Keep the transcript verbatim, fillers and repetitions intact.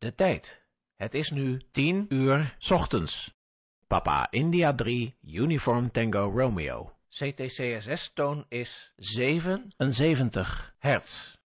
De tijd. Het is nu tien uur 's ochtends. Papa India drie, Uniform Tango Romeo. C T C S S-toon is zevenenzeventig hertz.